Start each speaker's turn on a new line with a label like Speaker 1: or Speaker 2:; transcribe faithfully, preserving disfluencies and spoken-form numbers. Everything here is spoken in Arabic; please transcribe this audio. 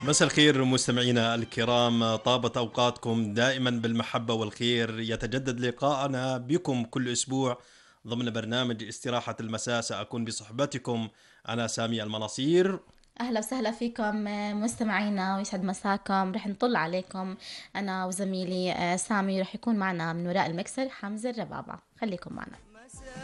Speaker 1: مساء الخير مستمعينا الكرام، طابت أوقاتكم دائما بالمحبة والخير. يتجدد لقاءنا بكم كل أسبوع ضمن برنامج استراحة المساء. سأكون بصحبتكم أنا سامي المناصير.
Speaker 2: أهلا وسهلا فيكم آه، مستمعينا، ويسعد مساكم. رح نطل عليكم أنا وزميلي آه، سامي. رح يكون معنا من وراء المكسر حمزة الربابة. خليكم معنا.